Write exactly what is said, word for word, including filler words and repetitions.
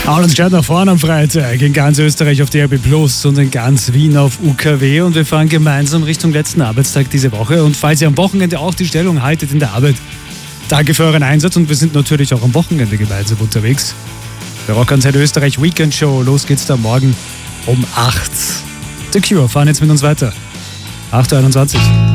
Alles schaut nach vorne am Freitag in ganz Österreich auf D A B Plus und in ganz Wien auf U K W. Und wir fahren gemeinsam Richtung letzten Arbeitstag diese Woche. Und falls ihr am Wochenende auch die Stellung haltet in der Arbeit, danke für euren Einsatz und wir sind natürlich auch am Wochenende gemeinsam unterwegs. Der Rock Antenne Österreich Weekend Show. Los geht's da morgen um acht. The Cure fahren jetzt mit uns weiter. acht Uhr einundzwanzig.